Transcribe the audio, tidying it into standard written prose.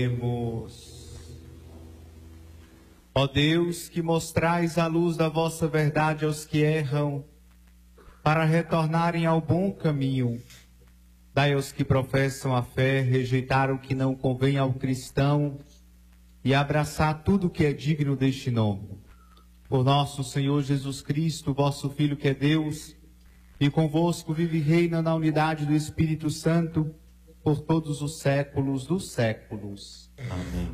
Ó Deus, que mostrais a luz da vossa verdade aos que erram, para retornarem ao bom caminho, dai aos que professam a fé rejeitar o que não convém ao cristão e abraçar tudo que é digno deste nome. Por nosso Senhor Jesus Cristo, vosso Filho que é Deus, e convosco vive e reina na unidade do Espírito Santo, por todos os séculos dos séculos. Amém.